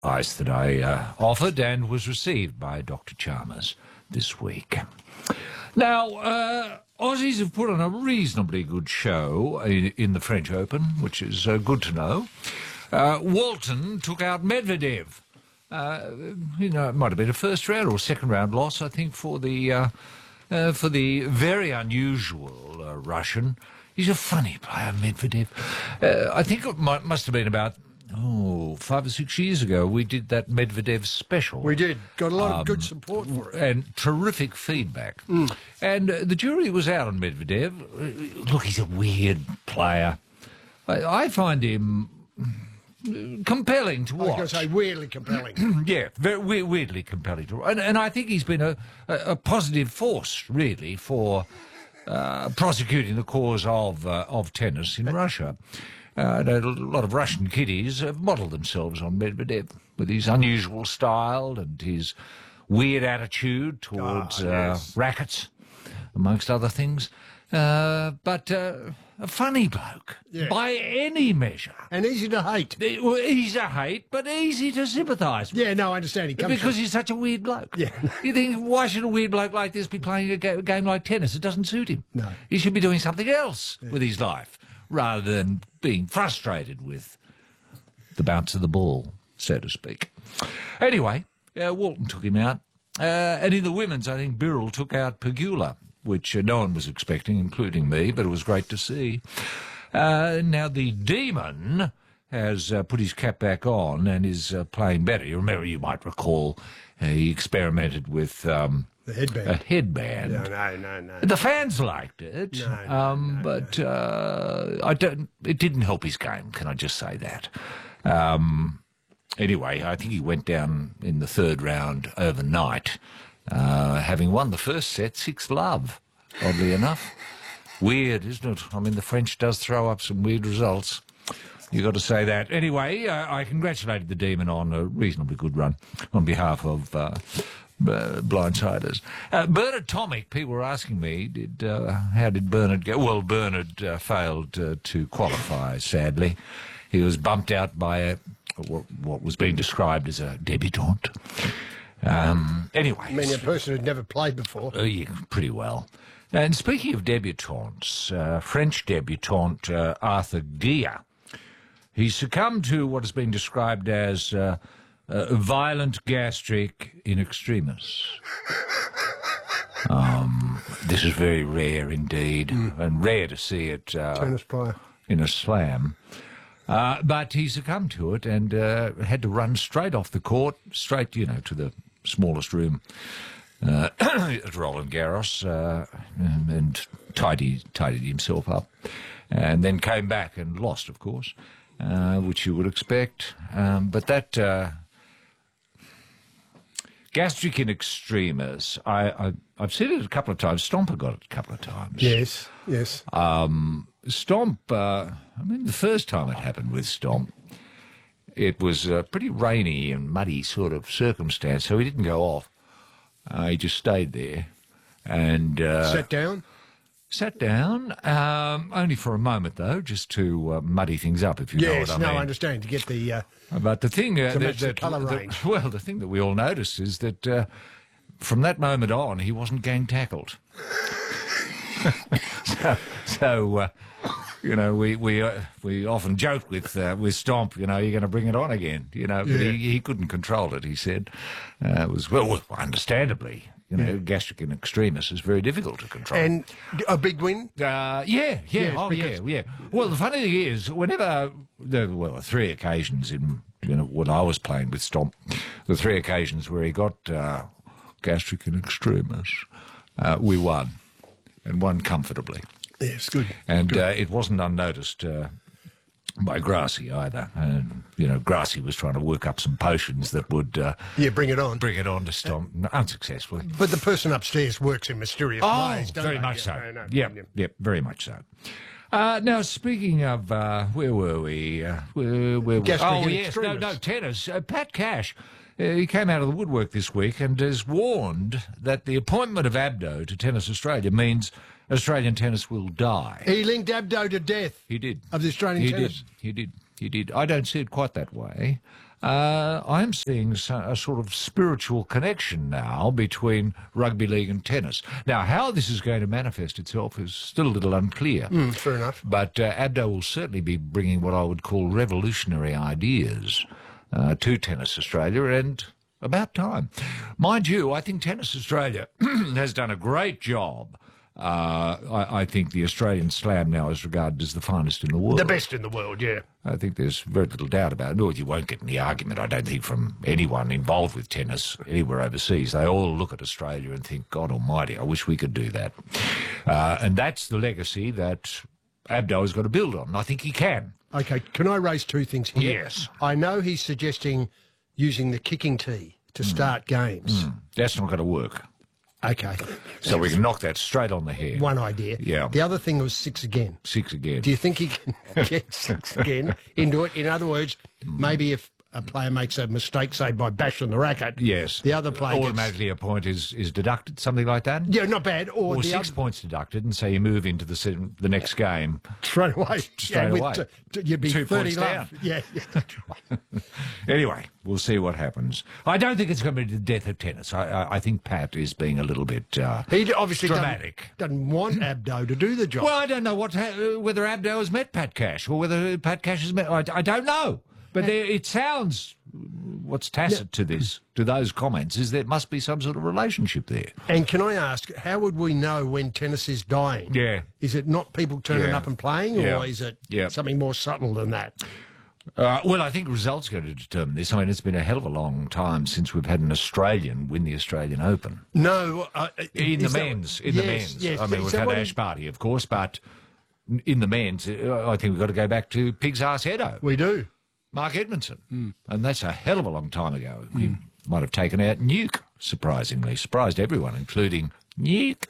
ice that I offered and was received by Dr. Chalmers this week. Now, Aussies have put on a reasonably good show in the French Open, which is good to know. Walton took out Medvedev. It might have been a first round or second round loss, I think, for the very unusual Russian. He's a funny player, Medvedev. I think it must have been about 5 or 6 years ago we did that Medvedev special. We did. Got a lot of good support for it. And terrific feedback. And the jury was out on Medvedev. Look, he's a weird player. I find him compelling to watch. I was going to say weirdly compelling. Yeah, very weirdly compelling to watch. And I think he's been a positive force, really, for prosecuting the cause of tennis in Russia. A lot of Russian kiddies have modelled themselves on Medvedev with his unusual style and his weird attitude towards rackets, amongst other things. But a funny bloke, by any measure. And easy to hate. Easy to hate, but easy to sympathise with. Yeah, no, I understand. Because he's such a weird bloke. Yeah. You think, why should a weird bloke like this be playing a game like tennis? It doesn't suit him. No. He should be doing something else with his life, rather than being frustrated with the bounce of the ball, so to speak. Anyway, Walton took him out. And in the women's, I think Birrell took out Pegula, which no one was expecting, including me, but it was great to see. Now, the Demon has put his cap back on and is playing better. You might recall, he experimented with the headband. a headband. No. The fans liked it, but it didn't help his game, can I just say that? Anyway, I think he went down in the third round overnight, having won the first set 6-love, oddly enough. Weird, isn't it? I mean, the French does throw up some weird results. You've got to say that. Anyway, I congratulated the Demon on a reasonably good run on behalf of blindsiders. Bernard Tomic, people were asking me, how did Bernard go? Well, Bernard failed to qualify, sadly. He was bumped out by what was being described as a debutante. Anyway. I mean, a person who'd never played before. Yeah, pretty well. And speaking of debutantes, French debutante Arthur Gia, he succumbed to what has been described as violent gastric in extremis. This is very rare indeed, and rare to see it Tennis player. in a slam. But he succumbed to it and had to run straight off the court, straight, to the smallest room at Roland Garros, and tidied himself up, and then came back and lost, of course, which you would expect. But that gastric in extremis, I've seen it a couple of times. Stomper got it a couple of times. Yes. Stomp, the first time it happened with Stomp, it was a pretty rainy and muddy sort of circumstance, so he didn't go off. He just stayed there and... Sat down, only for a moment, though, just to muddy things up, if you know what I mean. Yes, I understand, to get the... But the thing... the colour range. Well, the thing that we all noticed is that from that moment on, he wasn't gang tackled. So we often joke with Stomp, you're going to bring it on again, but he couldn't control it, he said. It was, well, understandably, gastric in extremis is very difficult to control. And a big win? Yeah. Well, the funny thing is, whenever, there were 3 occasions in, when I was playing with Stomp, the 3 occasions where he got gastric in extremis, we won, and won comfortably. Yes, good. And it wasn't unnoticed by Gracie either. Gracie was trying to work up some potions that would... bring it on. Bring it on to Stomp, unsuccessfully. But the person upstairs works in mysterious ways, don't very they? much so. No, Yep, very much so. Now, speaking of... where were we? Tennis. Pat Cash... he came out of the woodwork this week and has warned that the appointment of Abdo to Tennis Australia means Australian tennis will die. He linked Abdo to death. He did. Of the Australian tennis. He did. I don't see it quite that way. I'm seeing a sort of spiritual connection now between rugby league and tennis. Now, how this is going to manifest itself is still a little unclear. Fair enough. But Abdo will certainly be bringing what I would call revolutionary ideas to Tennis Australia, and about time. Mind you, I think Tennis Australia has done a great job. I think the Australian Slam now is regarded as the finest in the world. The best in the world, yeah. I think there's very little doubt about it. Nor you won't get any argument, I don't think, from anyone involved with tennis anywhere overseas. They all look at Australia and think, God almighty, I wish we could do that. And that's the legacy that Abdo has got to build on. I think he can. Okay, can I raise two things here? Yes. I know he's suggesting using the kicking tee to start games. That's not going to work. Okay. So we can knock that straight on the head. One idea. Yeah. The other thing was 6 again. 6 again. Do you think he can get 6 again into it? In other words, maybe if a player makes a mistake, say by bashing the racket, Yes. the other player automatically a point is deducted, something like that? Yeah, not bad. Or Or the 6 points deducted, and so you move into the next game. straight away. Straight away. You'd be 2 30 points love. down. Yeah. Anyway, we'll see what happens. I don't think it's going to be the death of tennis. I think Pat is being a little bit He obviously dramatic. doesn't want Abdo to do the job. Well, I don't know whether Abdo has met Pat Cash or whether Pat Cash has met... I don't know. But it sounds... What's tacit to those comments, is there must be some sort of relationship there. And can I ask, how would we know when tennis is dying? Yeah. Is it not people turning Yeah. up and playing, or Yeah. is it Yeah. something more subtle than that? Well, I think results are going to determine this. I mean, it's been a hell of a long time since we've had an Australian win the Australian Open. No. In the is that- men's. Yes. I mean, Is we've that had what Ash Barty, of course, but in the men's, I think we've got to go back to Pig's Arse Edo. we do. Mark Edmondson. And that's a hell of a long time ago. He might have taken out Nuke, surprisingly. Surprised everyone, including Nuke.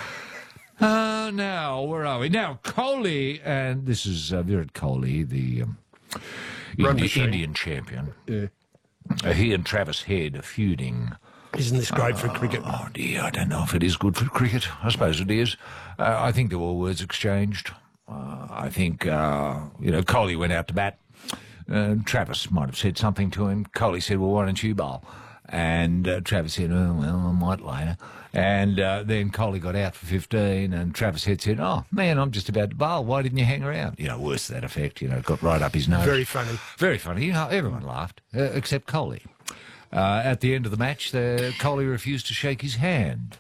Now, where are we? Now, Kohli, and this is Virat Kohli, the Indian champion. Yeah. He and Travis Head are feuding. Isn't this great for cricket? Oh, dear, I don't know if it is good for cricket. I suppose it is. I think there were words exchanged. I think, Kohli went out to bat. Travis might have said something to him. Kohli said, well, why don't you bowl? And Travis said, oh, well, I might later. And then Kohli got out for 15, and Travis Head said, oh, man, I'm just about to bowl. Why didn't you hang around? Worse to that effect. Got right up his nose. Very funny. Very funny. Everyone laughed, except Kohli. At the end of the match, Kohli refused to shake his hand,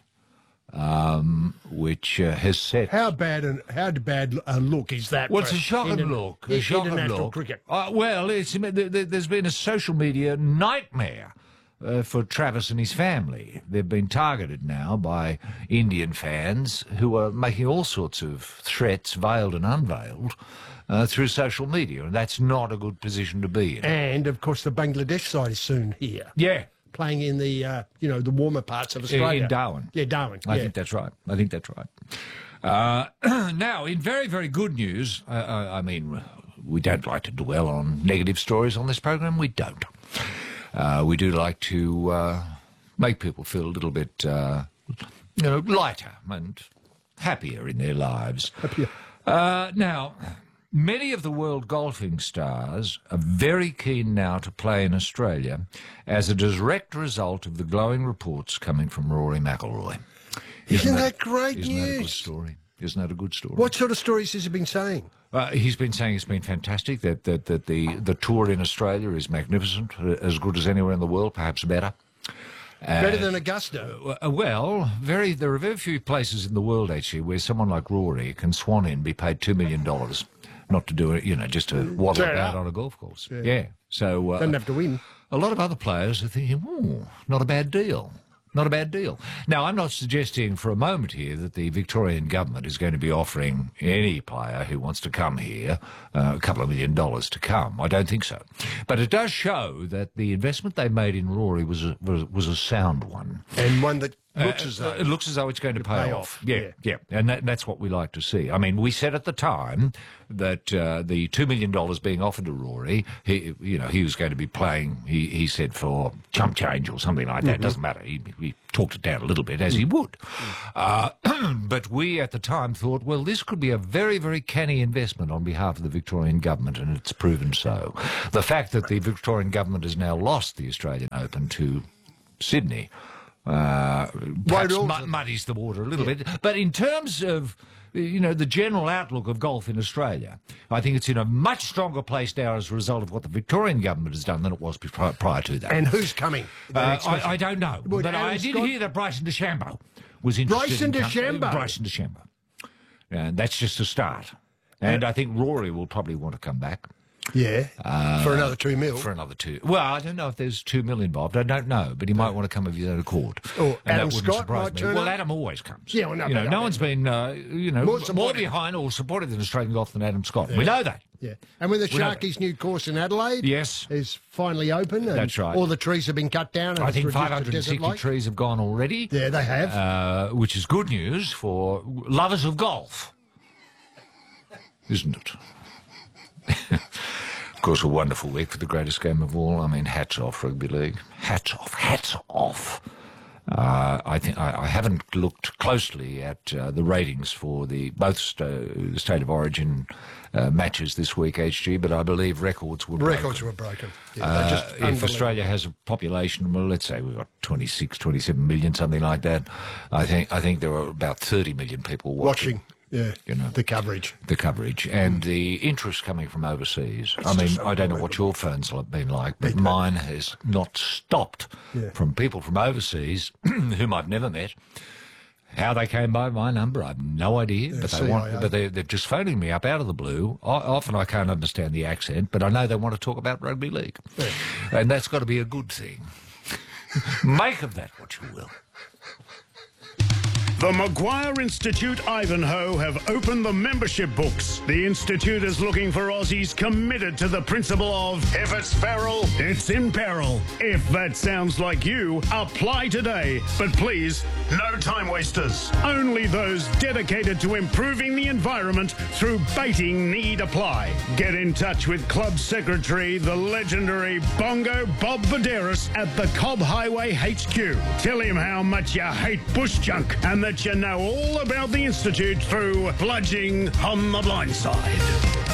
which has set... How bad a look is that? Well, it's a shocking look. A shocking international look. cricket. There's been a social media nightmare for Travis and his family. They've been targeted now by Indian fans who are making all sorts of threats, veiled and unveiled, through social media, and that's not a good position to be in. And, of course, the Bangladesh side is soon here. Yeah. Playing in the, the warmer parts of Australia. In Darwin. Yeah, Darwin. I think that's right. Now, in very, very good news, I mean, we don't like to dwell on negative stories on this program. We don't. We do like to make people feel a little bit, lighter and happier in their lives. Happier. Now, many of the world golfing stars are very keen now to play in Australia as a direct result of the glowing reports coming from Rory McIlroy. Isn't that great Isn't that a good news? story? Isn't that a good story? What sort of stories has he been saying? He's been saying it's been fantastic, that the tour in Australia is magnificent, as good as anywhere in the world, perhaps better. Better than Augusta. Well, there are very few places in the world, actually, where someone like Rory can swan in, be paid $2 million, not to do it, just to waddle Turn about up. on a golf course. Yeah. So Doesn't have to win. a lot of other players are thinking, not a bad deal. Not a bad deal. Now, I'm not suggesting for a moment here that the Victorian government is going to be offering any player who wants to come here a couple of $1 million to come. I don't think so. But it does show that the investment they made in Rory was a sound one. And one that It looks as though it's going to pay off. Yeah. And that's what we like to see. I mean, we said at the time that the $2 million being offered to Rory, he was going to be playing, he said, for chump change or something like that. It doesn't matter. He talked it down a little bit, as he would. But we at the time thought, well, this could be a very, very canny investment on behalf of the Victorian government, and it's proven so. The fact that the Victorian government has now lost the Australian Open to Sydney perhaps muddies the water a little bit. But in terms of, the general outlook of golf in Australia, I think it's in a much stronger place now as a result of what the Victorian government has done than it was prior to that. And who's coming? I don't know. But I did hear that Bryson DeChambeau was interested. Bryson DeChambeau. And that's just a start. And I think Rory will probably want to come back. Yeah, for another $2 million. For another $2 million. Well, I don't know if there's $2 million involved. I don't know, but he might want to come of his own accord. Or Adam Scott might turn up. Well, Adam always comes. Yeah, well, no one's been, more behind or supportive in Australian golf than Adam Scott. Yeah. We know that. Yeah, and with the Sharkies' new course in Adelaide, is finally open. And that's right. All the trees have been cut down. And I think 560 trees have gone already. Yeah, they have. Which is good news for lovers of golf, isn't it? Of course, a wonderful week for the greatest game of all. I mean, hats off, Rugby League. Hats off. I think I haven't looked closely at the ratings for both State of Origin matches this week, HG, but I believe records were broken. Yeah, if Australia has a population, well, let's say we've got 26, 27 million, something like that, I think there are about 30 million people watching. Yeah, the coverage. And the interest coming from overseas. I mean, I don't know what your phones have been like, but mine has not stopped from people from overseas whom I've never met. How they came by my number, I have no idea. Yeah, but they're just phoning me up out of the blue. Often I can't understand the accent, but I know they want to talk about rugby league. Yeah. And that's got to be a good thing. Make of that what you will. The Maguire Institute Ivanhoe have opened the membership books. The Institute is looking for Aussies committed to the principle of, if it's feral, it's in peril. If that sounds like you, apply today. But please, no time wasters. Only those dedicated to improving the environment through baiting need apply. Get in touch with Club Secretary, the legendary Bongo Bob Baderas at the Cobb Highway HQ. Tell him how much you hate bush junk and that you know all about the Institute through Bludging on the Blind Side.